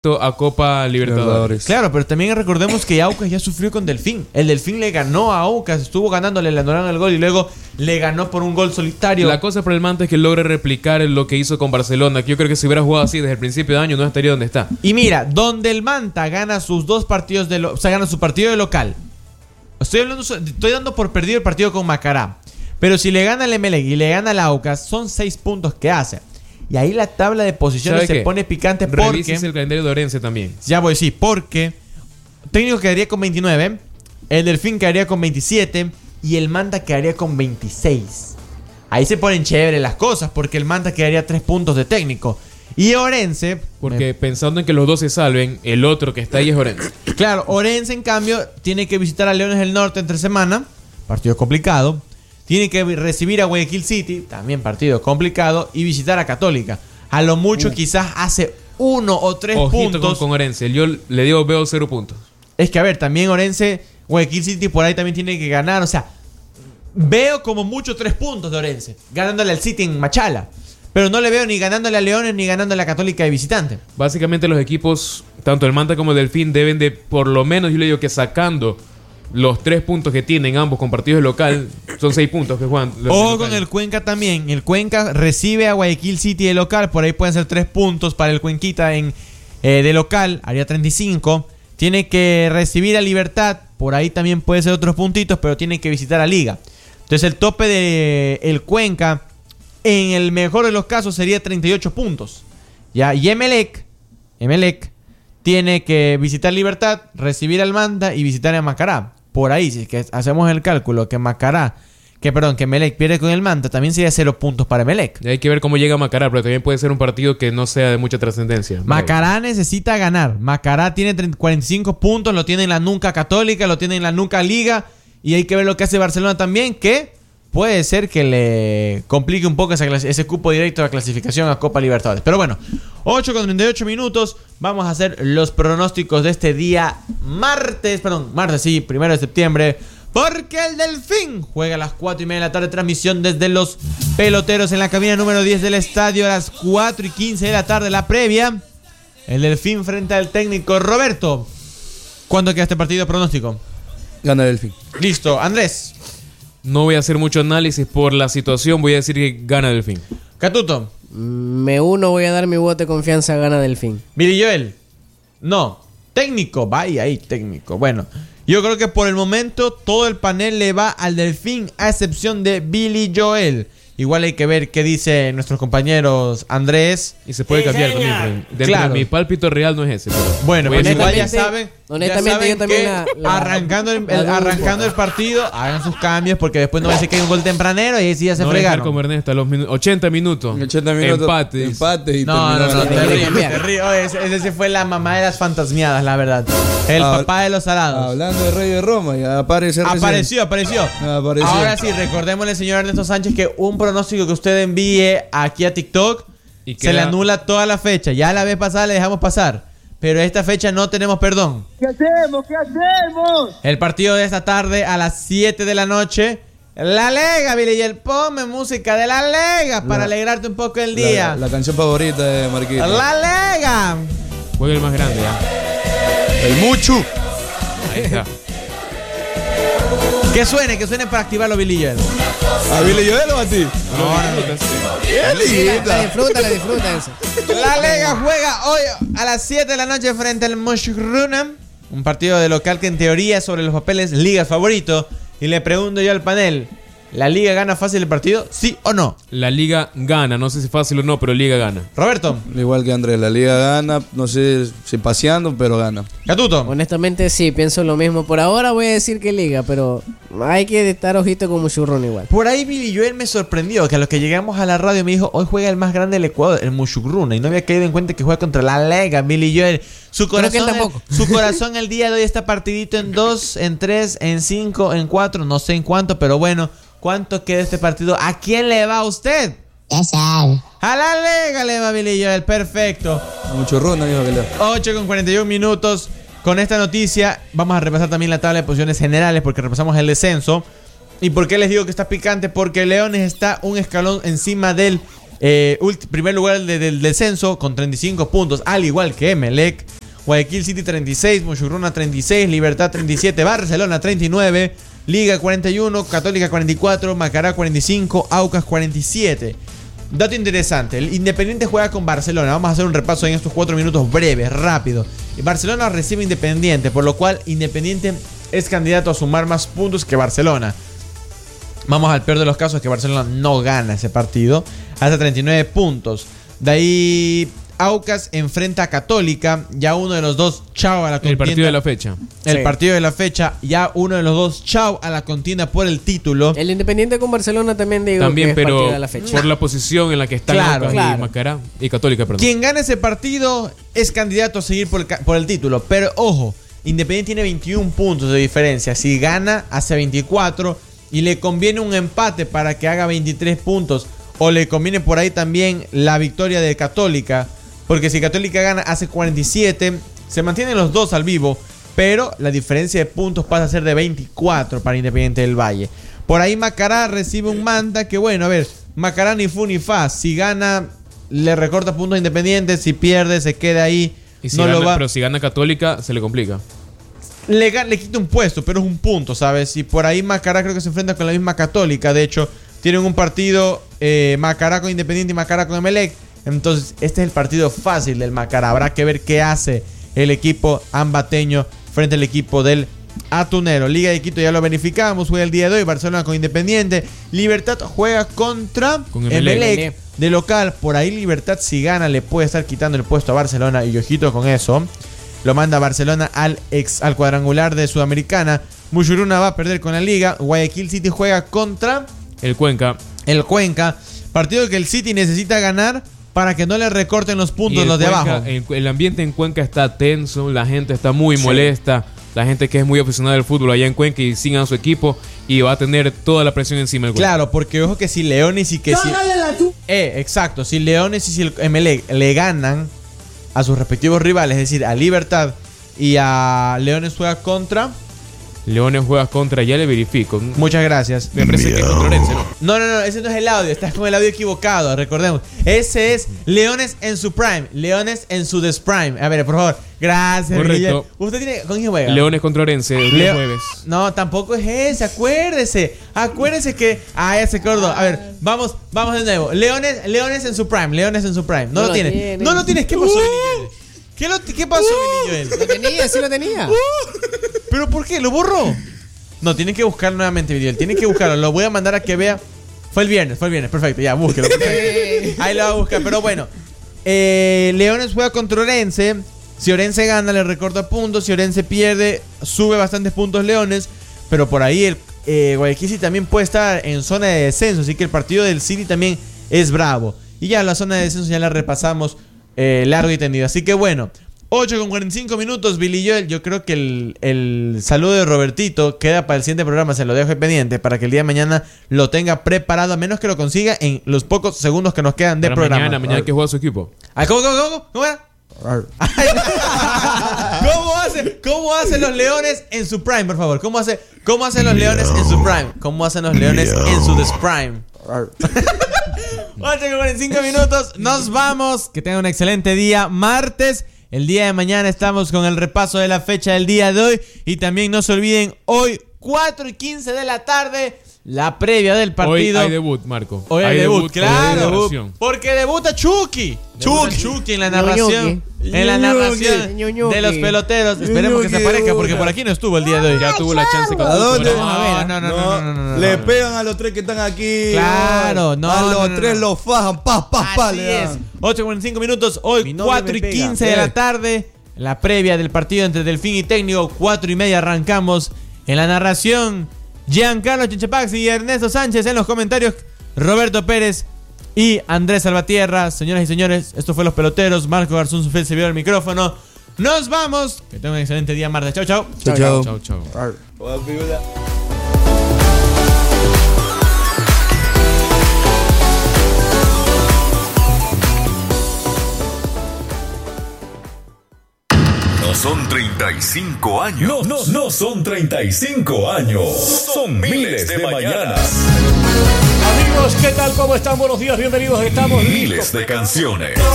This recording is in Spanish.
a Copa Libertadores. Claro, pero también recordemos que Aucas ya sufrió con Delfín. El Delfín le ganó a Aucas, estuvo ganándole, le anularon el gol y luego le ganó por un gol solitario. La cosa para el Manta es que logre replicar lo que hizo con Barcelona, que yo creo que si hubiera jugado así desde el principio de año no estaría donde está. Y mira, donde el Manta gana sus dos partidos gana su partido de local. Estoy dando por perdido el partido con Macará. Pero si le gana el Emelec y le gana el Aucas, son 6 puntos que hace. Y ahí la tabla de posiciones se pone picante porque... Revises el calendario de Orense también. Ya voy a decir, porque técnico quedaría con 29, el Delfín quedaría con 27 y el Manta quedaría con 26. Ahí se ponen chéveres las cosas porque el Manta quedaría 3 puntos de técnico. Y Orense... Porque pensando en que los dos se salven, el otro que está ahí es Orense. Claro, Orense en cambio tiene que visitar a Leones del Norte entre semana, partido complicado. Tiene que recibir a Guayaquil City, también partido complicado, y visitar a Católica. A lo mucho quizás hace 1 o 3 puntos. Con Orense, yo le digo veo 0 puntos. Es que a ver, también Orense, Guayaquil City por ahí también tiene que ganar. O sea, veo como mucho 3 puntos de Orense, ganándole al City en Machala. Pero no le veo ni ganándole a Leones ni ganándole a Católica de visitante. Básicamente los equipos, tanto el Manta como el Delfín, deben de, por lo menos yo le digo que sacando los 3 puntos que tienen ambos con partidos de local, son 6 puntos que juegan. Ojo con el Cuenca también. El Cuenca recibe a Guayaquil City de local. Por ahí pueden ser 3 puntos para el Cuenquita de local. Haría 35. Tiene que recibir a Libertad. Por ahí también puede ser otros puntitos, pero tiene que visitar a Liga. Entonces el tope de el Cuenca, en el mejor de los casos, sería 38 puntos. ¿Ya? Y Emelec tiene que visitar Libertad, recibir al Manta y visitar a Macará. Por ahí, si es que hacemos el cálculo que Emelec pierde con el Manta, también sería 0 puntos para Emelec. Y hay que ver cómo llega Macará, pero también puede ser un partido que no sea de mucha trascendencia. Macará necesita ganar. Macará tiene 45 puntos, lo tiene en la Nunca Católica, lo tiene en la Nunca Liga. Y hay que ver lo que hace Barcelona también, que puede ser que le complique un poco ese cupo directo de clasificación a Copa Libertadores. Pero bueno, 8:38 minutos. Vamos a hacer los pronósticos de este día martes, 1 de septiembre. Porque el Delfín juega a las 4:30 de la tarde. Transmisión desde los Peloteros en la cabina número 10 del estadio. A las 4:15 de la tarde la previa. El Delfín frente al técnico Roberto. ¿Cuánto queda este partido? Pronóstico. Gana el Delfín. Listo, Andrés. No voy a hacer mucho análisis por la situación. Voy a decir que gana Delfín. Catuto. Voy a dar mi voto de confianza, gana Delfín. Billy Joel. No. Técnico. Vaya ahí, técnico. Bueno, yo creo que por el momento todo el panel le va al Delfín, a excepción de Billy Joel. Igual hay que ver qué dice nuestros compañeros Andrés. Y se puede cambiar también. Dentro de mi pálpito real no es ese. Pero bueno, pues igual ya saben. Honestamente, yo también arrancando el partido, hagan sus cambios porque después no va a decir que hay un gol tempranero y ahí sí ya se fregaron. Como Ernesto, a los 80 minutos. Empate y no, ese fue la mamá de las fantasmiadas, la verdad. El papá de los salados. Hablando de Rey de Roma, ya apareció. Ahora sí, recordémosle, señor Ernesto Sánchez, que un pronóstico que usted envíe aquí a TikTok y se le anula toda la fecha. Ya la vez pasada le dejamos pasar, pero esta fecha no tenemos perdón. ¿Qué hacemos? El partido de esta tarde a las 7 de la noche. La Lega, Billy Joel. Ponme música de La Lega para alegrarte un poco el día. La canción favorita de Marquito. La Lega. Juega el más grande, ¿ya? El Muchu. Ahí está. Que suene para activarlo, Billy Joel. ¿A Billy Joel o a ti? La disfruta eso. La Lega juega hoy a las 7 de la noche frente al Moshgruna. Un partido de local que en teoría sobre los papeles Liga es favorito. Y le pregunto yo al panel, ¿la Liga gana fácil el partido? ¿Sí o no? La Liga gana, no sé si fácil o no, pero Liga gana. Roberto. Igual que Andrés, la Liga gana, no sé si paseando, pero gana. Catuto. Honestamente sí, pienso lo mismo. Por ahora voy a decir que Liga, pero hay que estar ojito con Mushurruna igual. Por ahí Billy Joel me sorprendió, que a los que llegamos a la radio me dijo, hoy juega el más grande del Ecuador, el Mushurruna, y no había caído en cuenta que juega contra la Lega, Billy Joel. Su corazón el día de hoy está partidito en 2, en 3, en 5, en 4, no sé en cuánto, pero bueno, ¿cuánto queda este partido? ¿A quién le va usted? Ya sabe. A la Lega le va Billy Joel, perfecto. Mucho ronda, dijo que le. 8:41 minutos. Con esta noticia vamos a repasar también la tabla de posiciones generales porque repasamos el descenso. ¿Y por qué les digo que está picante? Porque Leones está un escalón encima del Primer lugar del descenso con 35 puntos, al igual que Emelec. Guayaquil City 36, Mushurruna 36, Libertad 37, Barcelona 39, Liga 41, Católica 44, Macará 45, Aucas 47. Dato interesante, el Independiente juega con Barcelona. Vamos a hacer un repaso en estos 4 minutos breves, rápido. Barcelona recibe Independiente, por lo cual Independiente es candidato a sumar más puntos que Barcelona. Vamos al peor de los casos, que Barcelona no gana ese partido, hasta 39 puntos. De ahí Aucas enfrenta a Católica, ya uno de los dos, chao a la contienda. El partido de la fecha. El partido de la fecha, ya uno de los dos, chao a la contienda por el título. El Independiente con Barcelona también digo También, que es pero partido de la fecha. por la posición en la que están Claro, Aucas claro. y Macará y Católica, perdón. Quien gane ese partido es candidato a seguir por el título. Pero ojo, Independiente tiene 21 puntos de diferencia. Si gana, hace 24. Y le conviene un empate para que haga 23 puntos. O le conviene por ahí también la victoria de Católica. Porque si Católica gana, hace 47. Se mantienen los dos al vivo. Pero la diferencia de puntos pasa a ser de 24 para Independiente del Valle. Por ahí Macará recibe un manda que, bueno, a ver, Macará ni fu ni fa. Si gana, le recorta puntos a Independiente. Si pierde, se queda ahí. Y si no gana, lo va. pero si gana Católica, se le complica. Le quita un puesto, pero es un punto, ¿sabes? Y por ahí Macará creo que se enfrenta con la misma Católica. De hecho, tienen un partido Macará con Independiente y Macará con Emelec. Entonces, este es el partido fácil del Macará. Habrá que ver qué hace el equipo ambateño frente al equipo del Atunero. Liga de Quito ya lo verificamos, juega el día de hoy. Barcelona con Independiente. Libertad juega contra Emelec de local. Por ahí Libertad, si gana, le puede estar quitando el puesto a Barcelona. Y ojito con eso. Lo manda Barcelona al cuadrangular de Sudamericana. Mushurruna va a perder con la Liga. Guayaquil City juega contra El Cuenca. Partido que el City necesita ganar para que no le recorten los puntos los de abajo. El ambiente en Cuenca está tenso. La gente está muy molesta. La gente que es muy aficionada al fútbol allá en Cuenca y sigan a su equipo. Y va a tener toda la presión encima del Cuenca. Claro, porque ojo que si Leones y que si... exacto. Si Leones y si el Emelec le ganan a sus respectivos rivales, es decir, a Libertad y a Leones juega contra... Leones juega contra, ya le verifico. Muchas gracias. Me parece que es contra Orense, ¿no? No, ese no es el audio, estás con el audio equivocado, recordemos. Ese es Leones en su prime, Leones en su desprime. A ver, por favor, gracias. Correcto. Miguel. ¿Usted tiene con quién juega? Leones contra Orense, el día jueves. No, tampoco es ese, acuérdese que... ya se acordó. A ver, vamos de nuevo. Leones en su prime, No lo tienes. No lo tienes, ¿qué pasó, Miguel? ¿Qué pasó, Joel? Lo tenía, sí lo tenía. ¿Pero por qué? ¿Lo borró? No, tienen que buscarlo nuevamente, Miguel. Tienen que buscarlo. Lo voy a mandar a que vea. Fue el viernes. Perfecto, ya, búsquelo. Ahí lo va a buscar. Pero bueno, Leones juega contra Orense. Si Orense gana, le recorta puntos. Si Orense pierde, sube bastantes puntos Leones. Pero por ahí el Guayaquil City también puede estar en zona de descenso. Así que el partido del City también es bravo. Y ya la zona de descenso ya la repasamos largo y tendido. Así que bueno, 8:45 Billy Joel. Yo creo que el saludo de Robertito queda para el siguiente programa. Se lo dejo pendiente para que el día de mañana lo tenga preparado, a menos que lo consiga en los pocos segundos que nos quedan de para programa. Mañana que juega su equipo. ¿Cómo era? ¿Cómo hacen los Leones en su prime, por favor? ¿Cómo hacen los Leones en su prime? ¿Cómo hacen los Leones en su desprime? 8:45 Nos vamos. Que tengan un excelente día. Martes. El día de mañana estamos con el repaso de la fecha del día de hoy. Y también no se olviden, hoy 4:15 de la tarde, la previa del partido. Hoy hay debut, Marco. Hoy hay debut, claro. Narración. Porque debuta Chucky. Chucky en la narración. En la narración de los peloteros. Esperemos que se aparezca porque por aquí no estuvo el día de hoy. Ya tuvo la chance con ¿A dónde? No. Le pegan a los tres que están aquí. Claro, no. A los tres los fajan. Así es. 8:45 Hoy 4:15 de la tarde. La previa del partido entre Delfín y Técnico. 4:30 arrancamos. En la narración, Giancarlo Chinchepaxi y Ernesto Sánchez. En los comentarios, Roberto Pérez y Andrés Salvatierra. Señoras y señores, esto fue Los Peloteros. Marco Garzón, su fiel servidor al micrófono. Nos vamos. Que tengan un excelente día martes. Chau. Chau. No son 35 años. No son 35 años. Son miles de mañanas. amigos, ¿qué tal? ¿Cómo están? Buenos días, bienvenidos. Estamos listos. Miles de canciones.